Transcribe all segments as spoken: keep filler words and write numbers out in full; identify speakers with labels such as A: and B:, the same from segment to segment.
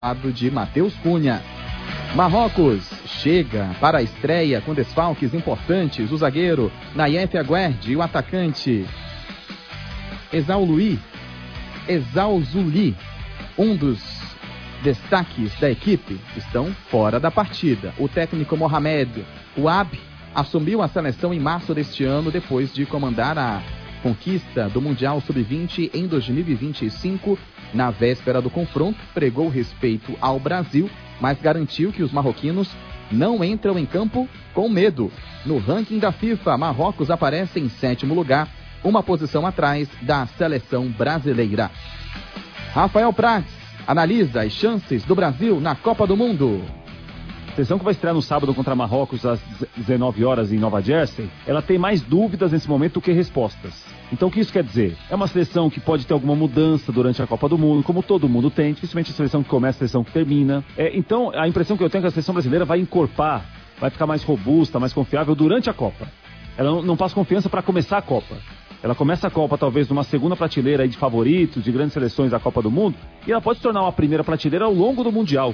A: de Matheus Cunha. Marrocos chega para a estreia com desfalques importantes. O zagueiro Nayef Aguerd e o atacante Ezaouli, Ezaouli, um dos destaques da equipe, estão fora da partida. O técnico Mohamed Ouab assumiu a seleção em março deste ano, depois de comandar a conquista do Mundial sub vinte em dois mil e vinte e cinco. Na véspera do confronto, pregou respeito ao Brasil, mas garantiu que os marroquinos não entram em campo com medo. No ranking da FIFA, Marrocos aparece em sétimo lugar, uma posição atrás da seleção brasileira. Rafael Prats analisa as chances do Brasil na Copa do Mundo.
B: A seleção que vai estrear no sábado contra Marrocos às dezenove horas em Nova Jersey, ela tem mais dúvidas nesse momento do que respostas. Então o que isso quer dizer? É uma seleção que pode ter alguma mudança durante a Copa do Mundo, como todo mundo tem, dificilmente a seleção que começa, a seleção que termina. É, então a impressão que eu tenho é que a seleção brasileira vai encorpar, vai ficar mais robusta, mais confiável durante a Copa. Ela não, não passa confiança para começar a Copa. Ela começa a Copa talvez numa segunda prateleira aí de favoritos, de grandes seleções da Copa do Mundo, e ela pode se tornar uma primeira prateleira ao longo do Mundial.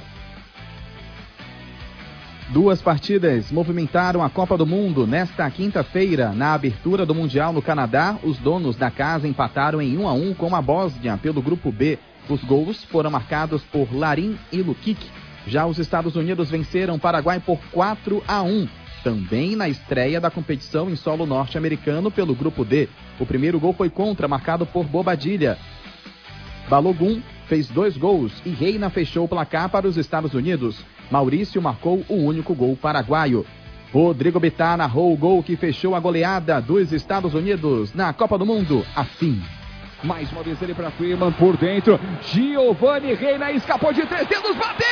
A: Duas partidas movimentaram a Copa do Mundo nesta quinta-feira. Na abertura do Mundial no Canadá, os donos da casa empataram em um a um com a Bósnia pelo Grupo B. Os gols foram marcados por Larin e Lukic. Já os Estados Unidos venceram o Paraguai por quatro a um. Também na estreia da competição em solo norte-americano pelo Grupo D. O primeiro gol foi contra, marcado por Bobadilha. Balogun fez dois gols e Reina fechou o placar para os Estados Unidos. Maurício marcou o único gol paraguaio. Rodrigo Bittar narrou o gol que fechou a goleada dos Estados Unidos na Copa do Mundo. Assim.
C: Mais uma vez ele para Freeman por dentro. Giovani Reina escapou de três dedos, bateu!